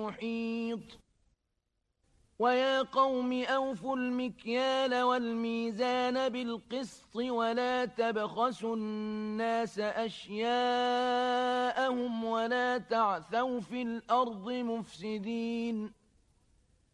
محيط ويا قوم أوفوا المكيال والميزان بالقسط ولا تبخسوا الناس أشياءهم ولا تعثوا في الأرض مفسدين